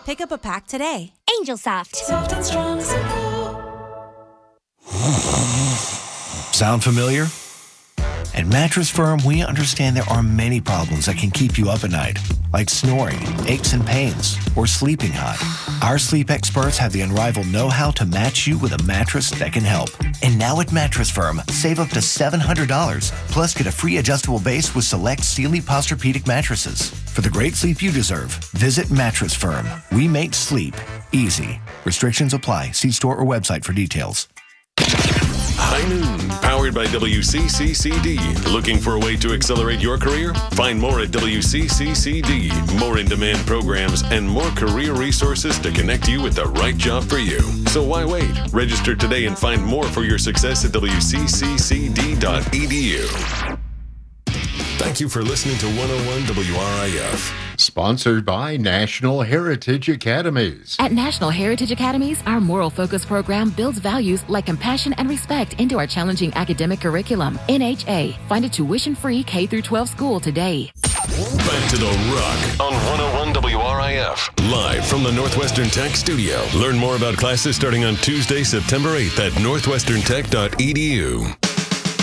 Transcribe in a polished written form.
Pick up a pack today. Angel Soft. Soft and strong as a pillow. Sound familiar? At Mattress Firm, we understand there are many problems that can keep you up at night, like snoring, aches and pains, or sleeping hot. Our sleep experts have the unrivaled know-how to match you with a mattress that can help. And now at Mattress Firm, save up to $700, plus get a free adjustable base with select Sealy Posturepedic mattresses. For the great sleep you deserve, visit Mattress Firm. We make sleep easy. Restrictions apply. See store or website for details. High Noon, powered by WCCCD. Looking for a way to accelerate your career? Find more at WCCCD. More in-demand programs and more career resources to connect you with the right job for you. So why wait? Register today and find more for your success at WCCCD.edu. Thank you for listening to 101 WRIF. Sponsored by National Heritage Academies. At National Heritage Academies, our moral focus program builds values like compassion and respect into our challenging academic curriculum. NHA. Find a tuition-free K-12 school today. Back to the Rock on 101 WRIF. Live from the Northwestern Tech studio. Learn more about classes starting on Tuesday, September 8th at northwesterntech.edu.